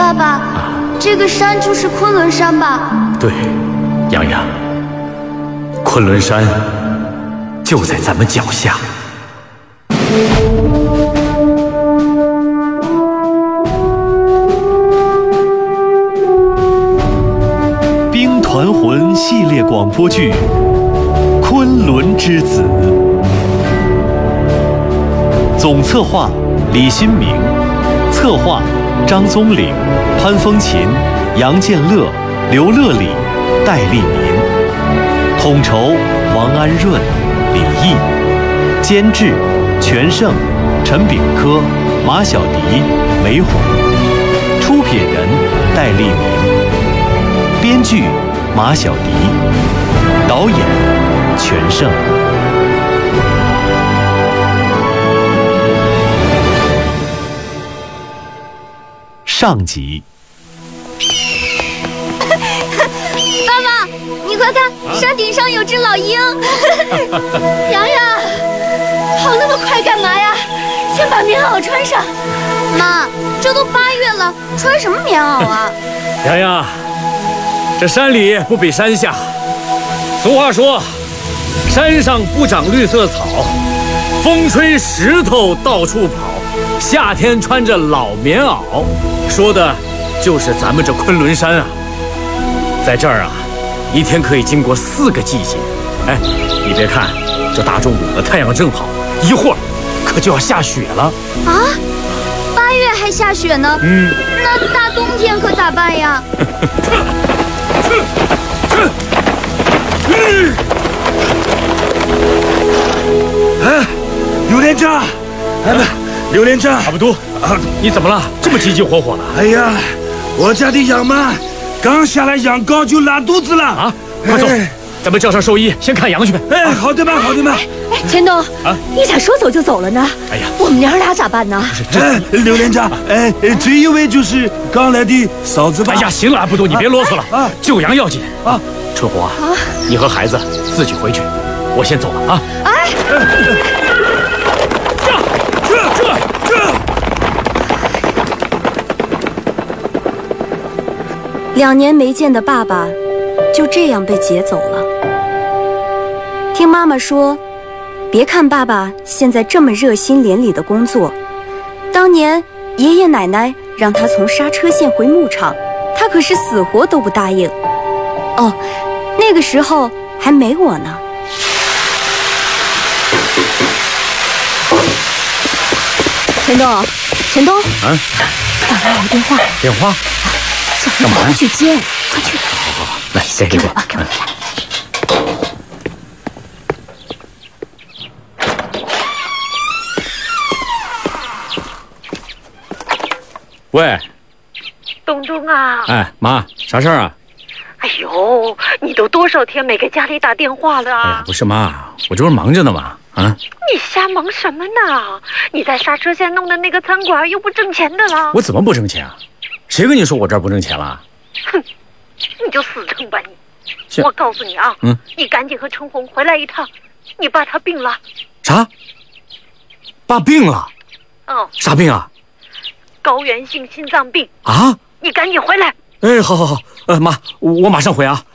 爸爸，这个山就是昆仑山吧？ 对，洋洋，昆仑山就在咱们脚下。 兵团魂系列广播剧《昆仑之子》，总策划李新明，策划张宗岭、潘风琴、杨建乐、刘乐礼、戴立民，统筹王安润、李毅，监制全胜、陈炳科、马小迪、梅红，出品人戴立民，编剧马小迪，导演全胜。上集。 爸爸，你快看，山顶上有只老鹰。洋洋，跑那么快干嘛呀？先把棉袄穿上。妈，这都8月了，穿什么棉袄啊？ 洋洋，这山里不比山下。俗话说，山上不长绿色草，风吹石头到处跑。夏天穿着老棉袄，说的就是咱们这昆仑山啊。在这儿啊，一天可以经过4个季节。哎，你别看这大中午的太阳正好，一会儿可就要下雪了啊！8月还下雪呢？那大冬天可咋办呀？ 哎，刘连长，哎不，刘连长， 差不多啊！你怎么了？这么急急火火的？ 哎呀，我家的羊嘛，刚下来羊羔就拉肚子了啊！ 快走，咱们叫上兽医，先看羊去。 哎，好的吧，好的吧。 钱东啊，你咋说走就走了呢？ 哎呀， 我们娘俩咋办呢？ 哎，刘连长，哎，这一位就是刚来的嫂子吧？ 哎呀，行了，阿布多，你别啰嗦了啊！救羊要紧啊！春红啊，你和孩子自己回去，我先走了啊！哎， 2年没见的爸爸，就这样被劫走了。听妈妈说，别看爸爸现在这么热心连理的工作，当年爷爷奶奶让他从刹车线回牧场，他可是死活都不答应。哦，那个时候还没我呢。 钱东， 打来我电话。 电话？ 干嘛呀？快去接，快去！ 好，来，给我吧，给我。喂， 东东啊！ 哎，妈，啥事儿啊？ 哎呦，你都多少天没给家里打电话了啊？ 哎呀，不是妈，我这不是忙着呢吗？啊！ 你瞎忙什么呢？你在刹车线弄的那个餐馆又不挣钱的了。 我怎么不挣钱啊？谁跟你说我这儿不挣钱了？ 哼，你就死撑吧你！我告诉你啊，你赶紧和陈红回来一趟，你爸他病了。 啥？爸病了？ 哦。 啥病啊？ 高原性心脏病啊！ 你赶紧回来。 哎，好，妈，我马上回啊。